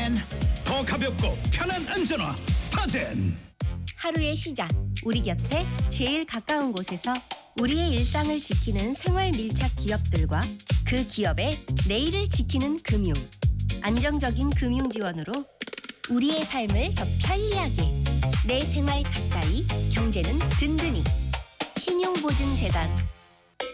더 가볍고 편한 안전화 스타젠. 하루의 시작, 우리 곁에 제일 가까운 곳에서 우리의 일상을 지키는 생활 밀착 기업들과 그 기업의 내일을 지키는 금융. 안정적인 금융 지원으로 우리의 삶을 더 편리하게. 내 생활 가까이, 경제는 든든히. 신용보증재단